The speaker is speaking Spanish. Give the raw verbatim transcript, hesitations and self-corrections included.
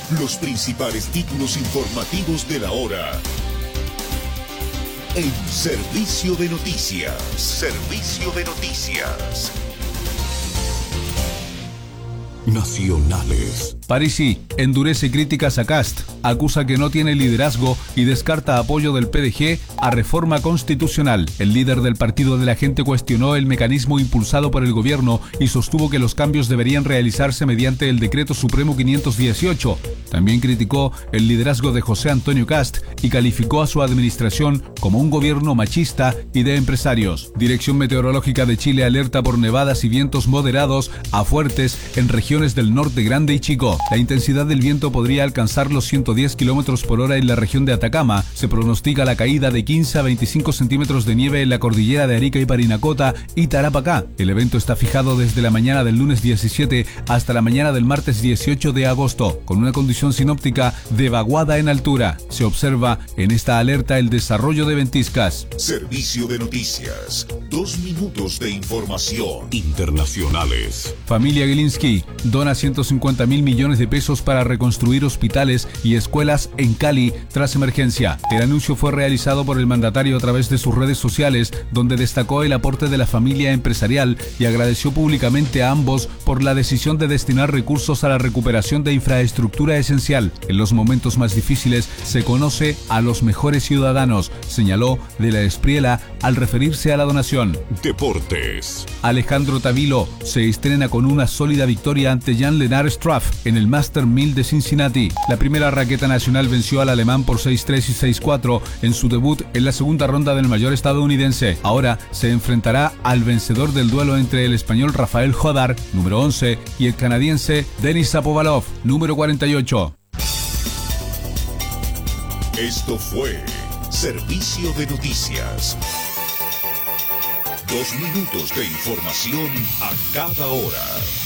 Los principales títulos informativos de la hora. En Servicio de Noticias. Servicio de Noticias. Nacionales. Parisi endurece críticas a Kast, acusa que no tiene liderazgo y descarta apoyo del P D G a reforma constitucional. El líder del Partido de la Gente cuestionó el mecanismo impulsado por el gobierno y sostuvo que los cambios deberían realizarse mediante el Decreto Supremo quinientos dieciocho. También criticó el liderazgo de José Antonio Kast y calificó a su administración como un gobierno machista y de empresarios. Dirección Meteorológica de Chile alerta por nevadas y vientos moderados a fuertes en regiones del norte grande y chico. La intensidad del viento podría alcanzar los ciento diez kilómetros por hora en la región de Atacama. Se pronostica la caída de quince a veinticinco centímetros de nieve en la cordillera de Arica y Parinacota y Tarapacá. El evento está fijado desde la mañana del lunes diecisiete hasta la mañana del martes dieciocho de agosto, con una condición sinóptica de vaguada en altura. Se observa en esta alerta el desarrollo de ventiscas. Servicio de Noticias. Dos minutos de información. Internacionales. Familia Gilinski dona ciento cincuenta mil millones de pesos para reconstruir hospitales y escuelas en Cali tras emergencia. El anuncio fue realizado por el mandatario a través de sus redes sociales, donde destacó el aporte de la familia empresarial y agradeció públicamente a ambos por la decisión de destinar recursos a la recuperación de infraestructura esencial. En los momentos más difíciles se conoce a los mejores ciudadanos, señaló De la Espriela al referirse a la donación. Deportes. Alejandro Tavilo se estrena con una sólida victoria ante Jan-Lennard Struff en el Master mil de Cincinnati. La primera raqueta nacional venció al alemán por seis tres y seis cuatro en su debut en la segunda ronda del mayor estadounidense. Ahora se enfrentará al vencedor del duelo entre el español Rafael Jodar, número once, y el canadiense Denis Shapovalov, número cuarenta y ocho. Esto fue Servicio de Noticias. Dos minutos de información a cada hora.